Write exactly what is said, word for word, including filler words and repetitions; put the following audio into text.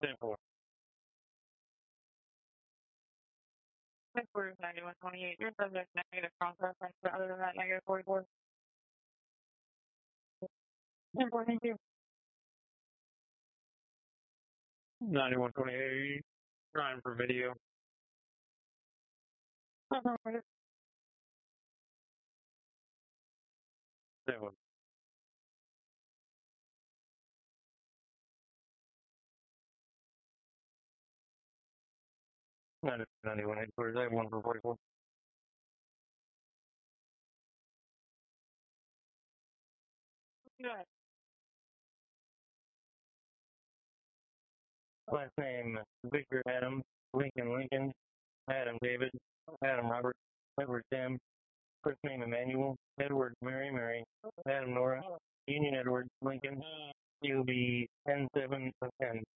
Simple. Headquarters ninety-one twenty-eight. Your subject negative cross reference, but other than that, negative forty-four. Simple, thank you. ninety-one twenty-eight. Trying for video. Affirmative. Simple. ninety-one headquarters. I have one for forty-four. Good. Last name Victor Adam, Lincoln Lincoln, Adam David, Adam Robert, Edward Tim, first name Emmanuel, Edward Mary Mary, Adam Nora, Union Edward Lincoln, U B ten seven of ten.